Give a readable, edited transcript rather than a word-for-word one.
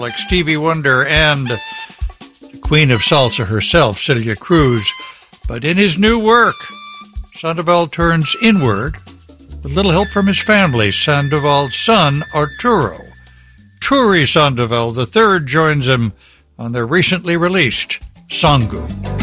like Stevie Wonder and the Queen of Salsa herself, Celia Cruz. But in his new work, Sandoval turns inward with little help from his family. Sandoval's son, Arturo Turi Sandoval III, joins him on their recently released Sangu.